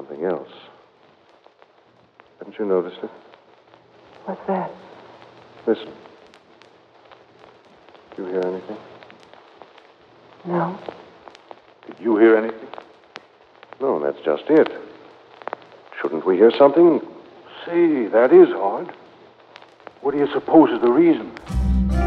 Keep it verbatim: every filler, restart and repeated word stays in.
something else. Haven't you noticed it? What's that? Listen. Do you hear anything? No. Did you hear anything? No, that's just it. Shouldn't we hear something? Say, that is odd. What do you suppose is the reason?